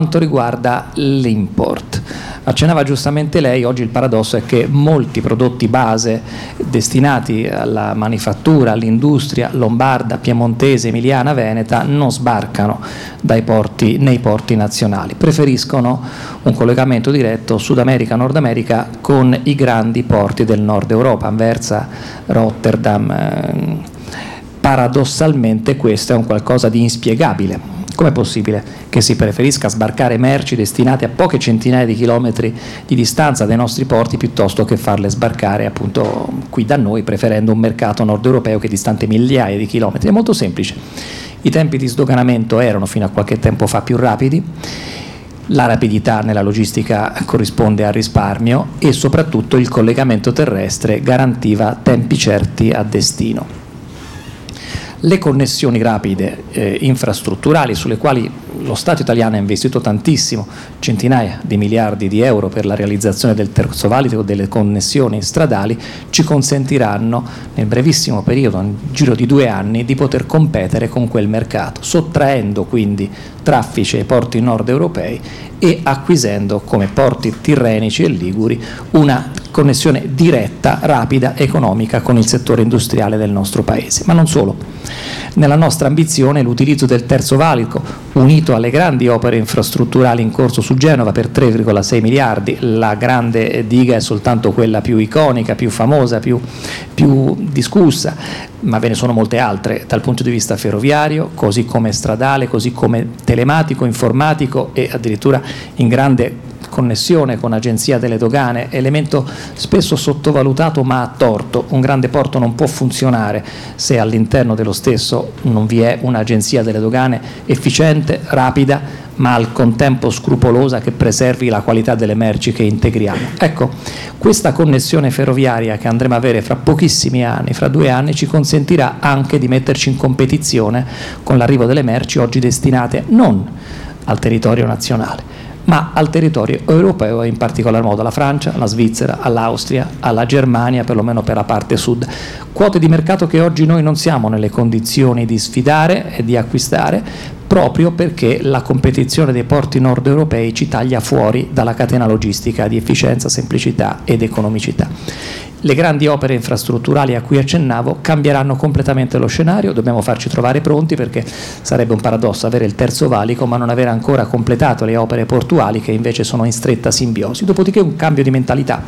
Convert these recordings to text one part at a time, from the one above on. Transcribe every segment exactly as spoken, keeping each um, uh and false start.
quanto riguarda l'import. Accennava giustamente lei, oggi il paradosso è che molti prodotti base destinati alla manifattura, all'industria lombarda, piemontese, emiliana, veneta non sbarcano dai porti, nei porti nazionali, preferiscono un collegamento diretto Sud America, Nord America con i grandi porti del Nord Europa, Anversa, Rotterdam. Paradossalmente questo è un qualcosa di inspiegabile. Com'è possibile che si preferisca sbarcare merci destinate a poche centinaia di chilometri di distanza dai nostri porti piuttosto che farle sbarcare appunto qui da noi, preferendo un mercato nord europeo che è distante migliaia di chilometri? È molto semplice. I tempi di sdoganamento erano fino a qualche tempo fa più rapidi, la rapidità nella logistica corrisponde al risparmio e soprattutto il collegamento terrestre garantiva tempi certi a destino. Le connessioni rapide eh, infrastrutturali sulle quali lo Stato italiano ha investito tantissimo, centinaia di miliardi di euro per la realizzazione del terzo valico, delle connessioni stradali, ci consentiranno nel brevissimo periodo, nel giro di due anni, di poter competere con quel mercato, sottraendo quindi traffici ai porti nord europei e acquisendo come porti tirrenici e liguri una connessione diretta, rapida, economica con il settore industriale del nostro Paese. Ma non solo. Nella nostra ambizione l'utilizzo del terzo valico, unito alle grandi opere infrastrutturali in corso su Genova per tre virgola sei miliardi, la grande diga è soltanto quella più iconica, più famosa, più, più discussa, ma ve ne sono molte altre dal punto di vista ferroviario, così come stradale, così come telematico, informatico e addirittura in grande connessione con agenzia delle dogane, elemento spesso sottovalutato ma a torto. Un grande porto non può funzionare se all'interno dello stesso non vi è un'agenzia delle dogane efficiente, rapida, ma al contempo scrupolosa, che preservi la qualità delle merci che integriamo. Ecco, questa connessione ferroviaria che andremo a avere fra pochissimi anni, fra due anni, ci consentirà anche di metterci in competizione con l'arrivo delle merci oggi destinate non al territorio nazionale, ma al territorio europeo e in particolar modo alla Francia, alla Svizzera, all'Austria, alla Germania, perlomeno per la parte sud. Quote di mercato che oggi noi non siamo nelle condizioni di sfidare e di acquistare, proprio perché la competizione dei porti nord europei ci taglia fuori dalla catena logistica di efficienza, semplicità ed economicità. Le grandi opere infrastrutturali a cui accennavo cambieranno completamente lo scenario, dobbiamo farci trovare pronti, perché sarebbe un paradosso avere il terzo valico ma non aver ancora completato le opere portuali che invece sono in stretta simbiosi. Dopodiché un cambio di mentalità.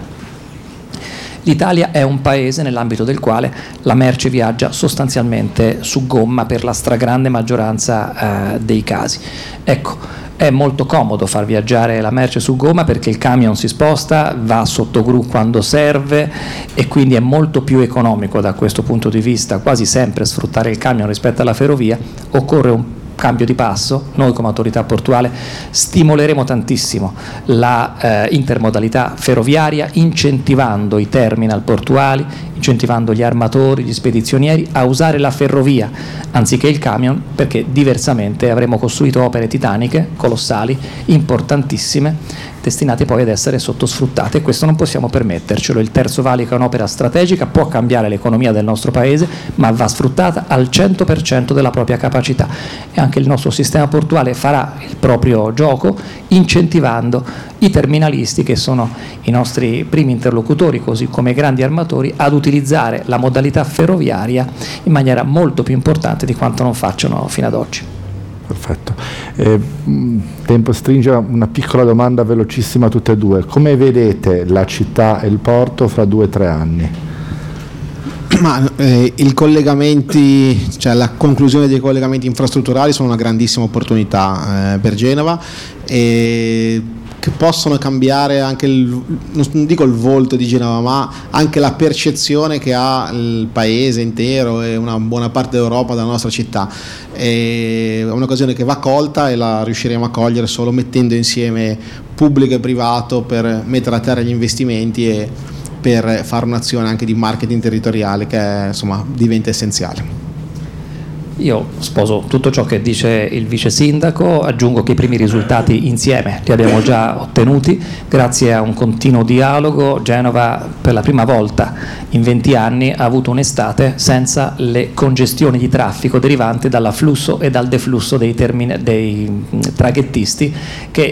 L'Italia è un paese nell'ambito del quale la merce viaggia sostanzialmente su gomma per la stragrande maggioranza eh, dei casi. Ecco, è molto comodo far viaggiare la merce su gomma perché il camion si sposta, va sotto gru quando serve e quindi è molto più economico da questo punto di vista quasi sempre sfruttare il camion rispetto alla ferrovia. Occorre un cambio di passo. Noi come autorità portuale stimoleremo tantissimo la eh, intermodalità ferroviaria, incentivando i terminal portuali, incentivando gli armatori, gli spedizionieri a usare la ferrovia anziché il camion, perché diversamente avremo costruito opere titaniche, colossali, importantissime, destinate poi ad essere sottosfruttate, e questo non possiamo permettercelo. Il terzo valico è un'opera strategica, può cambiare l'economia del nostro paese, ma va sfruttata al cento per cento della propria capacità, e anche il nostro sistema portuale farà il proprio gioco incentivando i terminalisti, che sono i nostri primi interlocutori, così come i grandi armatori, ad utilizzare la modalità ferroviaria in maniera molto più importante di quanto non facciano fino ad oggi. Perfetto. Eh, tempo stringe, una piccola domanda velocissima a tutte e due. Come vedete la città e il porto fra due o tre anni? Ma eh, i collegamenti, cioè la conclusione dei collegamenti infrastrutturali sono una grandissima opportunità eh, per Genova, e che possono cambiare anche il, non dico il volto di Genova, ma anche la percezione che ha il paese intero e una buona parte d'Europa della nostra città. È un'occasione che va colta e la riusciremo a cogliere solo mettendo insieme pubblico e privato per mettere a terra gli investimenti e per fare un'azione anche di marketing territoriale che insomma diventa essenziale. Io sposo tutto ciò che dice il vice sindaco, aggiungo che i primi risultati insieme li abbiamo già ottenuti, grazie a un continuo dialogo. Genova per la prima volta in venti anni ha avuto un'estate senza le congestioni di traffico derivanti dall'afflusso e dal deflusso dei, termine, dei traghettisti che